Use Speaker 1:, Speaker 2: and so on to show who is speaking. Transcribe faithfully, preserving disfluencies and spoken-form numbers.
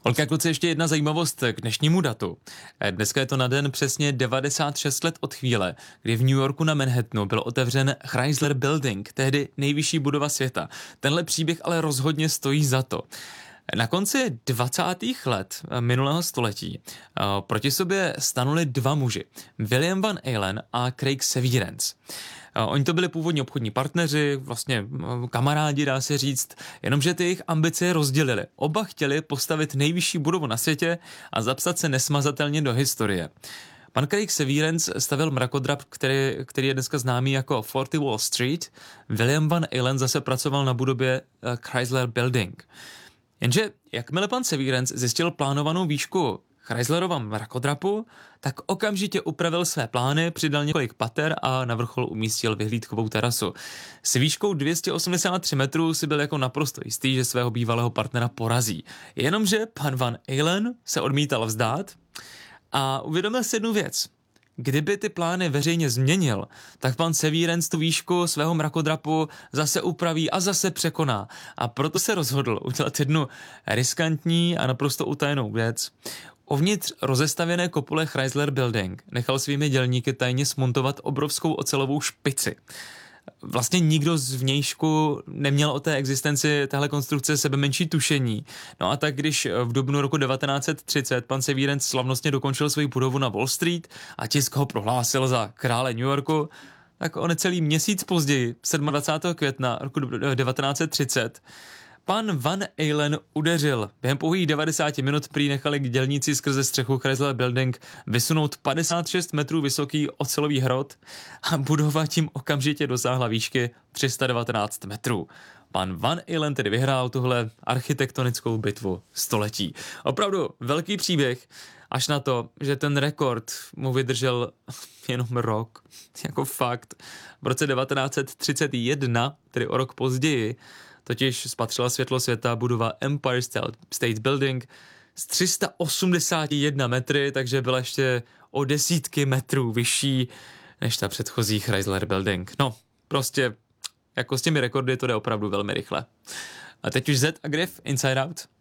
Speaker 1: Holka, kluci, ještě jedna zajímavost k dnešnímu datu. Dneska je to na den přesně devadesát šest let od chvíle, kdy v New Yorku na Manhattanu byl otevřen Chrysler Building, tehdy nejvyšší budova světa. Tenhle příběh ale rozhodně stojí za to. Na konci dvacátých let minulého století proti sobě stanuli dva muži, William Van Allen a Craig Severance. Oni to byli původně obchodní partneři, vlastně kamarádi, dá se říct, jenomže ty jejich ambice rozdělili. Oba chtěli postavit nejvyšší budovu na světě a zapsat se nesmazatelně do historie. Pan Craig Severance stavil mrakodrap, který, který je dneska známý jako čtyřicátá Wall Street. William Van Allen zase pracoval na budově Chrysler Building. Jenže jakmile pan Severance zjistil plánovanou výšku Chryslerova mrakodrapu, tak okamžitě upravil své plány, přidal několik pater a na vrchol umístil vyhlídkovou terasu. S výškou dvě stě osmdesát tři metrů si byl jako naprosto jistý, že svého bývalého partnera porazí. Jenomže pan Van Allen se odmítal vzdát a uvědomil si jednu věc. Kdyby ty plány veřejně změnil, tak pan Severance tu výšku svého mrakodrapu zase upraví a zase překoná. A proto se rozhodl udělat jednu riskantní a naprosto utajenou věc. Uvnitř rozestavěné kopule Chrysler Building nechal svými dělníky tajně smontovat obrovskou ocelovou špici. Vlastně nikdo z vnějšku neměl o té existenci téhle konstrukce sebe menší tušení. No a tak když v dubnu roku devatenáct set třicet pan Severance slavnostně dokončil svoji budovu na Wall Street a tisk ho prohlásil za krále New Yorku, tak o necelý měsíc později, dvacátého sedmého května roku devatenáct set třicet, pan Van Allen udeřil. Během pouhých devadesáti minut prý nechali dělníci skrze střechu Chrysler Building vysunout padesát šest metrů vysoký ocelový hrot a budova tím okamžitě dosáhla výšky tři sta devatenáct metrů. Pan Van Allen tedy vyhrál tuhle architektonickou bitvu století. Opravdu velký příběh, až na to, že ten rekord mu vydržel jenom rok. Jako fakt. V roce devatenáct set třicet jedna, tedy o rok později, totiž spatřila světlo světa budova Empire State Building s tři sta osmdesát jedna metry, takže byla ještě o desítky metrů vyšší než ta předchozí Chrysler Building. No, prostě jako s těmi rekordy to jde opravdu velmi rychle. A teď už Zed a Griff, Inside Out.